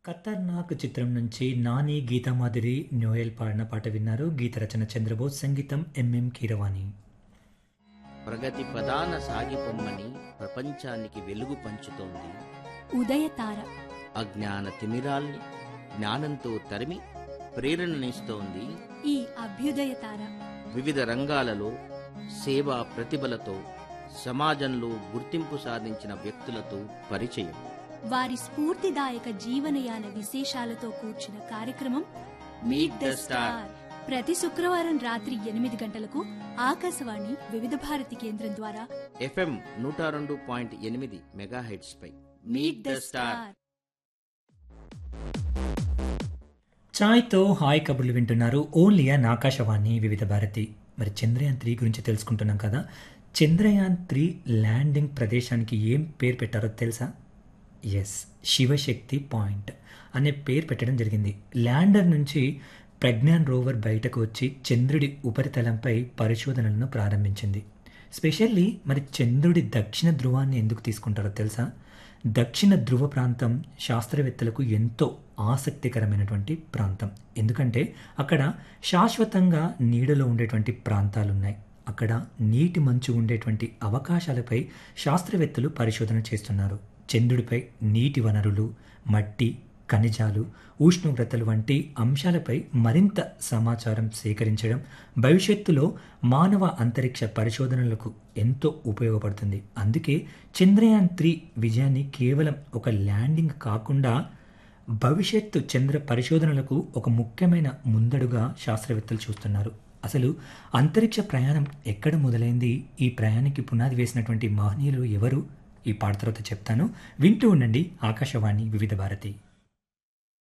ఖతర్నాక్ చిత్రం నుంచి నాని, గీతామాధురి, నోయల్ పాడిన పాట విన్నారు. గీత రచన చంద్రబోస్, సంగీతం ఎంఎం కీరవాణి. ప్రగతి ప్రధాన సాగిపొమ్మని ప్రపంచానికి వెలుగు పంచుతోంది. ఉదయతార అజ్ఞాన తిమిరాల్ని జ్ఞానంతో తరిమి ప్రేరణనిస్తోంది. ఈ అభ్యుదయతార వివిధ రంగాలలో సేవా ప్రతిభలతో సమాజంలో గుర్తింపు సాధించిన వ్యక్తులతో పరిచయం. వారి స్ఫూర్తిదాయక జీవనయాన విశేషాలతో కూర్చున్న కార్యక్రమం మీట్ ద స్టార్. ప్రతి శుక్రవారం రాత్రి 8 గంటలకు ఆకాశవాణి వివిధ భారతి కేంద్రం ద్వారా FM 102.8 megahertz pi meet the star. ఛాయ్తో hi కబుర్లు వింటున్నారు. ఓన్లీ అన్ ఆకాశవాణి వివిధ భారతి. మరి చంద్రయాన్ 3 గురించి తెలుసుకుంటున్నాం కదా. చంద్రయాన్ 3 ల్యాండింగ్ ప్రదేశానికి ఏం పేరు పెట్టారో తెలుసా? ఎస్, శివశక్తి పాయింట్ అనే పేరు పెట్టడం జరిగింది. ల్యాండర్ నుంచి ప్రజ్ఞాన్ రోవర్ బయటకు వచ్చి చంద్రుడి ఉపరితలంపై పరిశోధనలను ప్రారంభించింది. స్పెషల్లీ మరి చంద్రుడి దక్షిణ ధ్రువాన్ని ఎందుకు తీసుకుంటారో తెలుసా? దక్షిణ ధ్రువ ప్రాంతం శాస్త్రవేత్తలకు ఎంతో ఆసక్తికరమైనటువంటి ప్రాంతం. ఎందుకంటే అక్కడ శాశ్వతంగా నీడలో ఉండేటువంటి ప్రాంతాలున్నాయి. అక్కడ నీటి మంచు ఉండేటువంటి అవకాశాలపై శాస్త్రవేత్తలు పరిశోధన చేస్తున్నారు. చంద్రుడిపై నీటి వనరులు, మట్టి, ఖనిజాలు, ఉష్ణోగ్రతలు వంటి అంశాలపై మరింత సమాచారం సేకరించడం భవిష్యత్తులో మానవ అంతరిక్ష పరిశోధనలకు ఎంతో ఉపయోగపడుతుంది. అందుకే చంద్రయాన్ 3 విజయాన్ని కేవలం ఒక ల్యాండింగ్ కాకుండా భవిష్యత్తు చంద్ర పరిశోధనలకు ఒక ముఖ్యమైన ముందడుగా శాస్త్రవేత్తలు చూస్తున్నారు. అసలు అంతరిక్ష ప్రయాణం ఎక్కడ మొదలైంది? ఈ ప్రయాణానికి పునాది వేసినటువంటి మహనీయులు ఎవరు? ఈ పాట తర్వాత చెప్తాను. వింటూ ఉండండి ఆకాశవాణి వివిధ భారతి.